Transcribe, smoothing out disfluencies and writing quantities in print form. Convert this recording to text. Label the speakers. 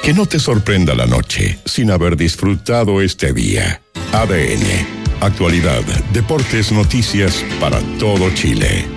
Speaker 1: Que no te sorprenda la noche sin haber disfrutado este día. ADN. Actualidad, deportes, noticias para todo Chile.